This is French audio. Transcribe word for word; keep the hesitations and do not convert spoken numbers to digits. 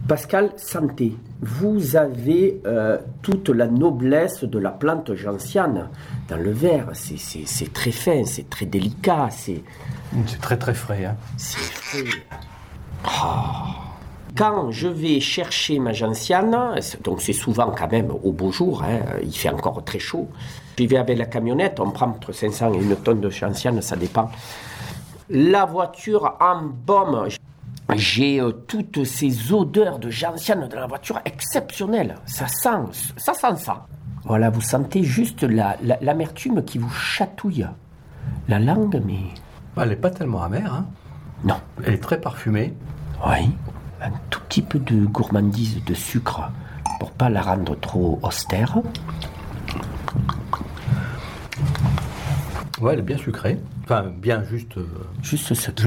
Pascal, santé. Vous avez euh, toute la noblesse de la plante gentiane dans le verre. C'est, c'est, c'est très fin, c'est très délicat. C'est, c'est très très frais. Hein. C'est frais. Oh. Quand je vais chercher ma gentiane, donc c'est souvent quand même au beau jour, hein, il fait encore très chaud. J'y vais avec la camionnette, on prend entre cinq cents et une tonne de gentiane, ça dépend. La voiture embaume. J'ai euh, toutes ces odeurs de gentiane dans la voiture exceptionnelles. Ça sent, ça sent ça. Voilà, vous sentez juste la, la, l'amertume qui vous chatouille. La langue, mais... Elle n'est pas tellement amère, hein. Non. Elle est très parfumée. Oui. Un tout petit peu de gourmandise de sucre pour pas la rendre trop austère. Ouais, elle est bien sucrée. Enfin, bien juste... Euh... Juste ce